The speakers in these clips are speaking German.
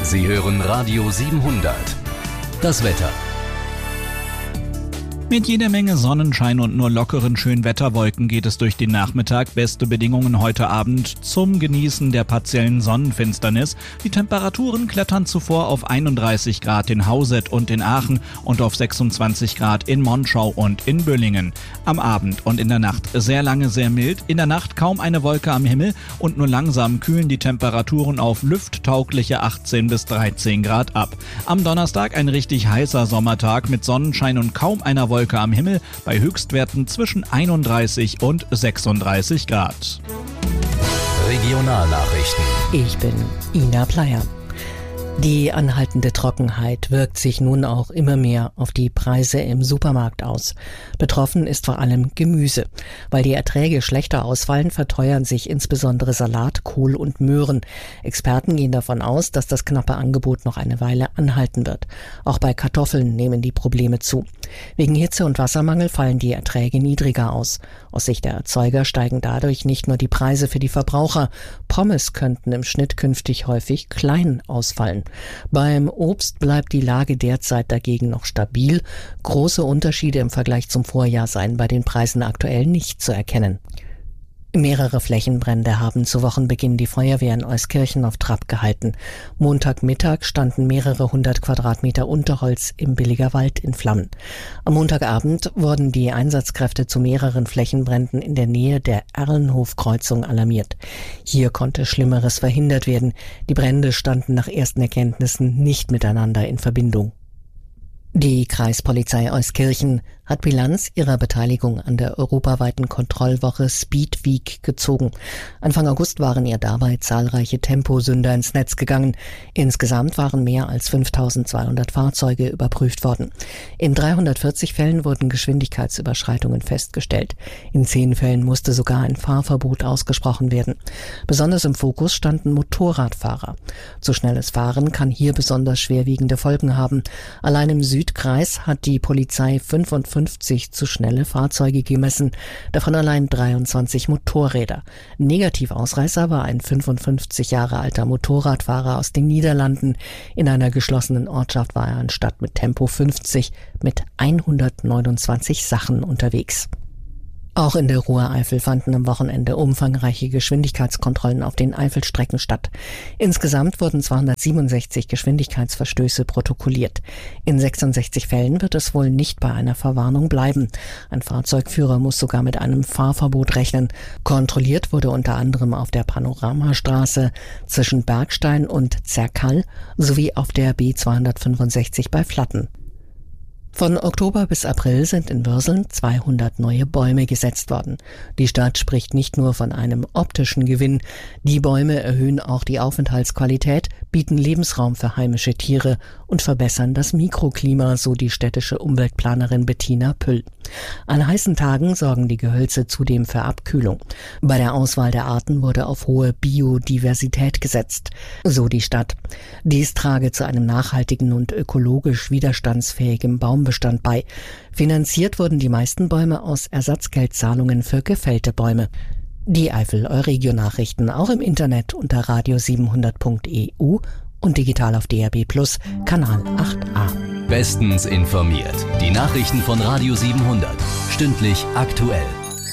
Sie hören Radio 700. Das Wetter. Mit jeder Menge Sonnenschein und nur lockeren Schönwetterwolken geht es durch den Nachmittag. Beste Bedingungen heute Abend zum Genießen der partiellen Sonnenfinsternis. Die Temperaturen klettern zuvor auf 31 Grad in Hauset und in Aachen und auf 26 Grad in Monschau und in Büllingen. Am Abend und in der Nacht sehr lange sehr mild. In der Nacht kaum eine Wolke am Himmel und nur langsam kühlen die Temperaturen auf lufttaugliche 18 bis 13 Grad ab. Am Donnerstag ein richtig heißer Sommertag mit Sonnenschein und kaum einer Wolke am Himmel bei Höchstwerten zwischen 31 und 36 Grad. Regionalnachrichten. Ich bin Ina Pleyer. Die anhaltende Trockenheit wirkt sich nun auch immer mehr auf die Preise im Supermarkt aus. Betroffen ist vor allem Gemüse. Weil die Erträge schlechter ausfallen, verteuern sich insbesondere Salat, Kohl und Möhren. Experten gehen davon aus, dass das knappe Angebot noch eine Weile anhalten wird. Auch bei Kartoffeln nehmen die Probleme zu. Wegen Hitze und Wassermangel fallen die Erträge niedriger aus. Aus Sicht der Erzeuger steigen dadurch nicht nur die Preise für die Verbraucher. Pommes könnten im Schnitt künftig häufig klein ausfallen. Beim Obst bleibt die Lage derzeit dagegen noch stabil. Große Unterschiede im Vergleich zum Vorjahr seien bei den Preisen aktuell nicht zu erkennen. Mehrere Flächenbrände haben zu Wochenbeginn die Feuerwehr in Euskirchen auf Trab gehalten. Montagmittag standen mehrere hundert Quadratmeter Unterholz im Billigerwald in Flammen. Am Montagabend wurden die Einsatzkräfte zu mehreren Flächenbränden in der Nähe der Erlenhofkreuzung alarmiert. Hier konnte Schlimmeres verhindert werden. Die Brände standen nach ersten Erkenntnissen nicht miteinander in Verbindung. Die Kreispolizei Euskirchen hat Bilanz ihrer Beteiligung an der europaweiten Kontrollwoche Speed Week gezogen. Anfang August waren ihr dabei zahlreiche Temposünder ins Netz gegangen. Insgesamt waren mehr als 5200 Fahrzeuge überprüft worden. In 340 Fällen wurden Geschwindigkeitsüberschreitungen festgestellt. In 10 Fällen musste sogar ein Fahrverbot ausgesprochen werden. Besonders im Fokus standen Motorradfahrer. Zu schnelles Fahren kann hier besonders schwerwiegende Folgen haben. Allein im Südkreis hat die Polizei 55 zu schnelle Fahrzeuge gemessen, davon allein 23 Motorräder. Negativausreißer war ein 55 Jahre alter Motorradfahrer aus den Niederlanden. In einer geschlossenen Ortschaft war er anstatt mit Tempo 50 mit 129 Sachen unterwegs. Auch in der Ruhr-Eifel fanden am Wochenende umfangreiche Geschwindigkeitskontrollen auf den Eifelstrecken statt. Insgesamt wurden 267 Geschwindigkeitsverstöße protokolliert. In 66 Fällen wird es wohl nicht bei einer Verwarnung bleiben. Ein Fahrzeugführer muss sogar mit einem Fahrverbot rechnen. Kontrolliert wurde unter anderem auf der Panoramastraße zwischen Bergstein und Zerkall sowie auf der B265 bei Flatten. Von Oktober bis April sind in Würseln 200 neue Bäume gesetzt worden. Die Stadt spricht nicht nur von einem optischen Gewinn. Die Bäume erhöhen auch die Aufenthaltsqualität, bieten Lebensraum für heimische Tiere und verbessern das Mikroklima, so die städtische Umweltplanerin Bettina Püll. An heißen Tagen sorgen die Gehölze zudem für Abkühlung. Bei der Auswahl der Arten wurde auf hohe Biodiversität gesetzt, so die Stadt. Dies trage zu einem nachhaltigen und ökologisch widerstandsfähigen Baumbestand bei. Finanziert wurden die meisten Bäume aus Ersatzgeldzahlungen für gefällte Bäume. Die Eifel Euregio-Nachrichten auch im Internet unter radio700.eu und digital auf DRB+, Kanal 8a. Bestens informiert. Die Nachrichten von Radio 700. Stündlich aktuell.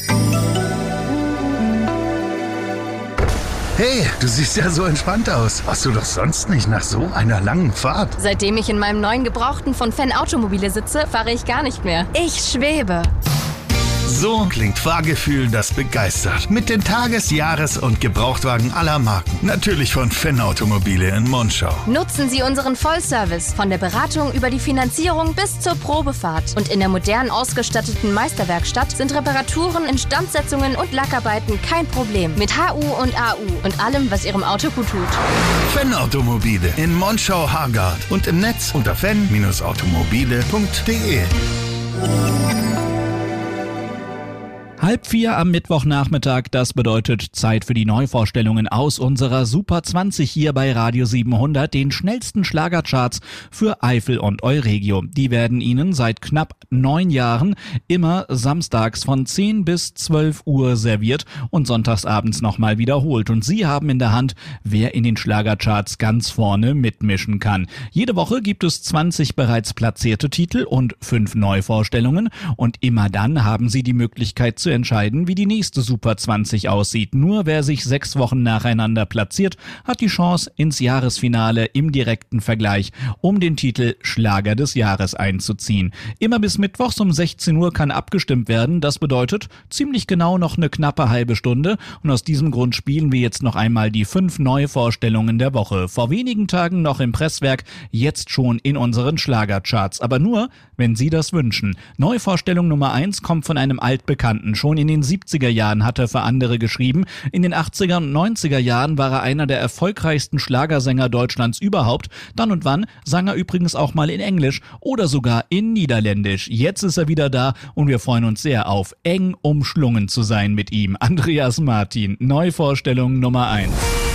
Hey, du siehst ja so entspannt aus. Warst du doch sonst nicht nach so einer langen Fahrt? Seitdem ich in meinem neuen Gebrauchten von Fan Automobile sitze, fahre ich gar nicht mehr. Ich schwebe. So klingt Fahrgefühl, das begeistert. Mit den Tages-, Jahres- und Gebrauchtwagen aller Marken. Natürlich von Fan Automobile in Monschau. Nutzen Sie unseren Vollservice von der Beratung über die Finanzierung bis zur Probefahrt. Und in der modern ausgestatteten Meisterwerkstatt sind Reparaturen, Instandsetzungen und Lackarbeiten kein Problem. Mit HU und AU und allem, was Ihrem Auto gut tut. Fan Automobile in Monschau-Hargard und im Netz unter fan-automobile.de. 3:30 am Mittwochnachmittag, das bedeutet Zeit für die Neuvorstellungen aus unserer Super 20 hier bei Radio 700, den schnellsten Schlagercharts für Eifel und Euregio. Die werden Ihnen seit knapp 9 Jahren immer samstags von 10 bis 12 Uhr serviert und sonntagsabends nochmal wiederholt. Und Sie haben in der Hand, wer in den Schlagercharts ganz vorne mitmischen kann. Jede Woche gibt es 20 bereits platzierte Titel und 5 Neuvorstellungen und immer dann haben Sie die Möglichkeit zu entscheiden, wie die nächste Super 20 aussieht. Nur wer sich 6 Wochen nacheinander platziert, hat die Chance, ins Jahresfinale im direkten Vergleich um den Titel Schlager des Jahres einzuziehen. Immer bis mittwochs um 16 Uhr kann abgestimmt werden. Das bedeutet ziemlich genau noch eine knappe halbe Stunde. Und aus diesem Grund spielen wir jetzt noch einmal die 5 Neuvorstellungen der Woche. Vor wenigen Tagen noch im Presswerk, jetzt schon in unseren Schlagercharts. Aber nur, wenn Sie das wünschen. Neuvorstellung Nummer 1 kommt von einem Altbekannten. Schon in den 70er Jahren hat er für andere geschrieben. In den 80er und 90er Jahren war er einer der erfolgreichsten Schlagersänger Deutschlands überhaupt. Dann und wann sang er übrigens auch mal in Englisch oder sogar in Niederländisch. Jetzt ist er wieder da und wir freuen uns sehr auf eng umschlungen zu sein mit ihm. Andreas Martin, Neuvorstellung Nummer 1.